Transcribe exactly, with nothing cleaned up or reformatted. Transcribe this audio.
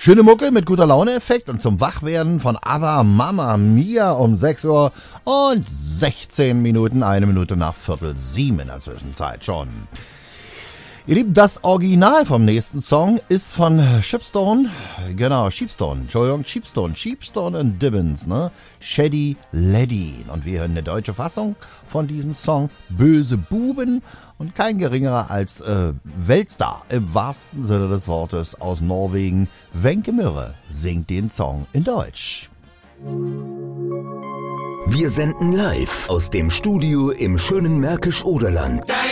Schöne Mucke mit guter Laune-Effekt und zum Wachwerden von ABBA Mamma Mia um sechs Uhr und sechzehn Minuten, eine Minute nach Viertel sieben in der Zwischenzeit schon. Ihr Lieben, das Original vom nächsten Song ist von Sheepstone, genau, Sheepstone, Entschuldigung, Sheepstone, Sheepstone und Dibbons, ne? Shady Lady. Und wir hören eine deutsche Fassung von diesem Song, Böse Buben, und kein geringerer als äh, Weltstar im wahrsten Sinne des Wortes aus Norwegen, Wenke Mürre, singt den Song in Deutsch. Wir senden live aus dem Studio im schönen Märkisch-Oderland.